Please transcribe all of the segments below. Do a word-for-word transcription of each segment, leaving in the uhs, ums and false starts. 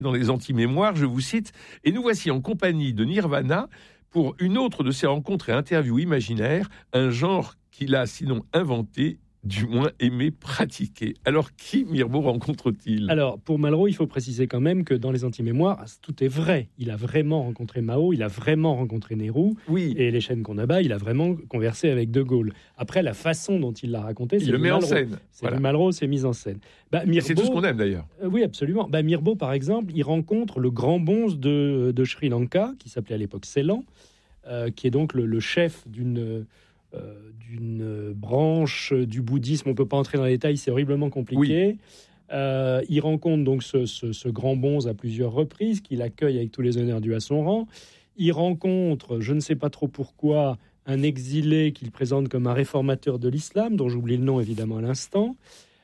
Dans les anti-mémoires, je vous cite, « Et nous voici en compagnie de Nirvana pour une autre de ces rencontres et interviews imaginaires, un genre qu'il a sinon inventé, du moins aimé pratiquer. » Alors, qui Mirbeau rencontre-t-il ? Alors, pour Malraux, il faut préciser quand même que dans les anti-mémoires, tout est vrai. Il a vraiment rencontré Mao, il a vraiment rencontré Nehru, oui. et les chaînes qu'on abat, il a vraiment conversé avec De Gaulle. Après, la façon dont il l'a raconté, c'est il le met Malraux. en scène. C'est voilà. Malraux, c'est mise en scène. Bah, Mirbeau, c'est tout ce qu'on aime d'ailleurs. Euh, oui, absolument. Bah, Mirbeau, par exemple, il rencontre le grand bonze de, de Sri Lanka, qui s'appelait à l'époque Ceylan, euh, qui est donc le, le chef d'une... Euh, d'une branche du bouddhisme. On ne peut pas entrer dans les détails, c'est horriblement compliqué. Oui. Euh, il rencontre donc ce, ce, ce grand bonze à plusieurs reprises, qu'il accueille avec tous les honneurs dus à son rang. Il rencontre, je ne sais pas trop pourquoi, un exilé qu'il présente comme un réformateur de l'islam, dont j'oublie le nom évidemment à l'instant.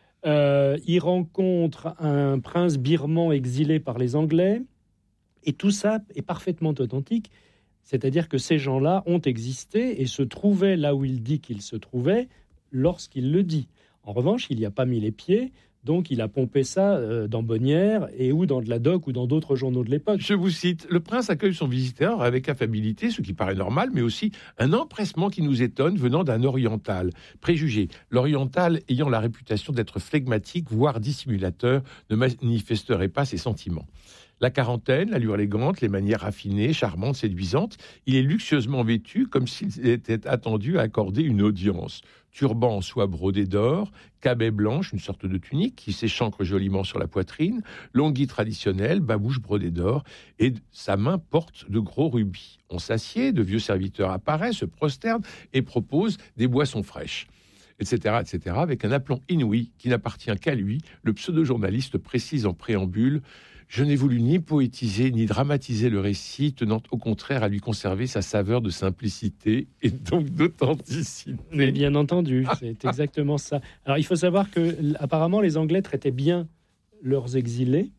Euh, il rencontre un prince birman exilé par les Anglais. Et tout ça est parfaitement authentique. C'est-à-dire que ces gens-là ont existé et se trouvaient là où il dit qu'ils se trouvaient lorsqu'il le dit. En revanche, il n'y a pas mis les pieds, donc il a pompé ça dans Bonnières et ou dans de la Doc ou dans d'autres journaux de l'époque. Je vous cite, « Le prince accueille son visiteur avec affabilité, ce qui paraît normal, mais aussi un empressement qui nous étonne venant d'un oriental. Préjugé, l'oriental ayant la réputation d'être flegmatique, voire dissimulateur, ne manifesterait pas ses sentiments. » La quarantaine, l'allure élégante, les manières raffinées, charmantes, séduisantes. Il est luxueusement vêtu comme s'il était attendu à accorder une audience. Turban en soie brodé d'or, cabet blanche, une sorte de tunique qui s'échancre joliment sur la poitrine, longuille traditionnelle, babouche brodée d'or, et sa main porte de gros rubis. On s'assied, de vieux serviteurs apparaissent, se prosternent et proposent des boissons fraîches, et cetera, et cetera, avec un aplomb inouï qui n'appartient qu'à lui. Le pseudo-journaliste précise en préambule: je n'ai voulu ni poétiser ni dramatiser le récit, tenant au contraire à lui conserver sa saveur de simplicité et donc d'authenticité. Mais bien entendu, c'est exactement ça. Alors il faut savoir que apparemment les Anglais traitaient bien leurs exilés,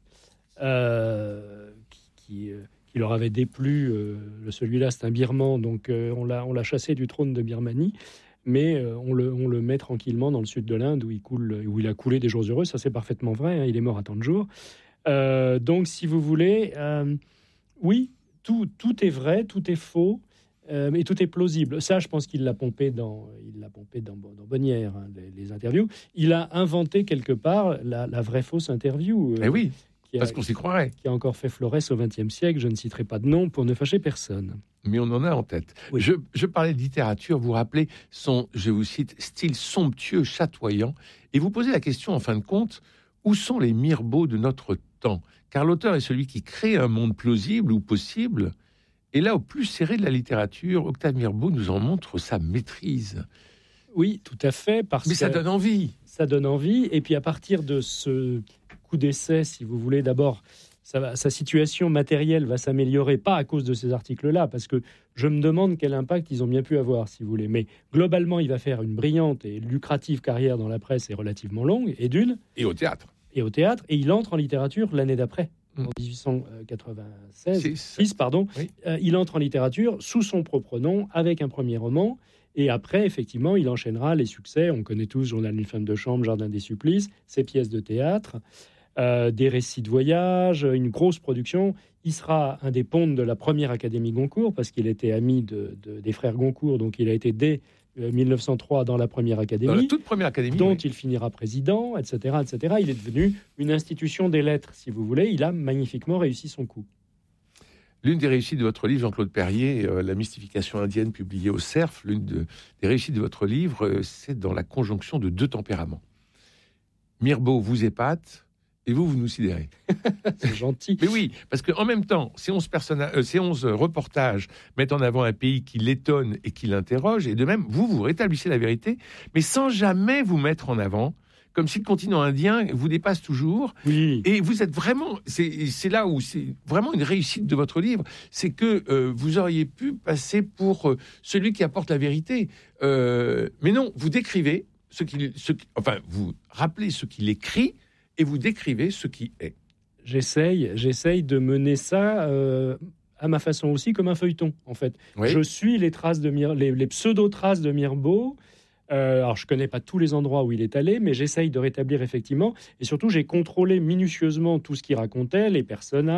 euh, qui, qui, euh, qui leur avaient déplu. Euh, celui-là, c'est un Birman, donc euh, on l'a on l'a chassé du trône de Birmanie. Mais euh, on, le, on le met tranquillement dans le sud de l'Inde où il coule, où il a coulé des jours heureux. Ça, c'est parfaitement vrai. Hein, il est mort à tant de jours. Euh, donc, si vous voulez, euh, oui, tout, tout est vrai, tout est faux, euh, et tout est plausible. Ça, je pense qu'il l'a pompé dans, il l'a pompé dans, dans Bonnières, hein, les, les interviews. Il a inventé quelque part la, la vraie fausse interview. Euh, eh oui, a, parce qu'on s'y croirait. Qui a encore fait florès au vingtième siècle. Je ne citerai pas de nom pour ne fâcher personne. Mais on en a en tête. Oui. Je, je parlais de littérature, vous rappelez son, je vous cite, style somptueux, chatoyant, et vous posez la question, en fin de compte, où sont les Mirbeau de notre temps ? Car l'auteur est celui qui crée un monde plausible ou possible. Et là, au plus serré de la littérature, Octave Mirbeau nous en montre sa maîtrise. Oui, tout à fait. Parce Mais ça que donne envie. Ça donne envie. Et puis à partir de ce coup d'essai, si vous voulez, d'abord, ça va, sa situation matérielle va s'améliorer, pas à cause de ces articles-là, parce que je me demande quel impact ils ont bien pu avoir, si vous voulez. Mais globalement, il va faire une brillante et lucrative carrière dans la presse et relativement longue, et d'une. Et au théâtre. Et au théâtre. Et il entre en littérature l'année d'après, mmh. en dix-huit cent quatre-vingt-seize. six, pardon. Oui. Euh, il entre en littérature sous son propre nom, avec un premier roman. Et après, effectivement, il enchaînera les succès. On connaît tous Journal d'une femme de chambre, Jardin des supplices, ses pièces de théâtre. Euh, des récits de voyage, une grosse production. Il sera un des pontes de la première Académie Goncourt, parce qu'il était ami de, de, des frères Goncourt, donc il a été dès euh, mille neuf cent trois dans la première Académie, dans la toute première Académie, dont oui. il finira président, et cetera, et cetera. Il est devenu une institution des lettres, si vous voulez. Il a magnifiquement réussi son coup. L'une des réussites de votre livre, Jean-Claude Perrier, euh, La mystification indienne, publiée au Cerf, l'une de, des réussites de votre livre, euh, c'est dans la conjonction de deux tempéraments. Mirbeau vous épate, et vous, vous nous sidérez. C'est gentil. Mais oui, parce qu'en même temps, ces onze, personna- euh, ces onze reportages mettent en avant un pays qui l'étonne et qui l'interroge, et de même, vous, vous rétablissez la vérité, mais sans jamais vous mettre en avant, comme si le continent indien vous dépasse toujours. Oui. Et vous êtes vraiment... C'est, c'est là où c'est vraiment une réussite de votre livre, c'est que euh, vous auriez pu passer pour euh, celui qui apporte la vérité. Euh, mais non, vous décrivez ce qu'il... Ce, enfin, vous rappelez ce qu'il écrit, et vous décrivez ce qui est. J'essaye, j'essaye de mener ça euh, à ma façon aussi, comme un feuilleton, en fait. Oui. Je suis les traces de Mir- les, les pseudo-traces de Mirbeau, Euh, alors, je ne connais pas tous les endroits où il est allé, mais j'essaye de rétablir effectivement. Et surtout, j'ai contrôlé minutieusement tout ce qu'il racontait, les personnages.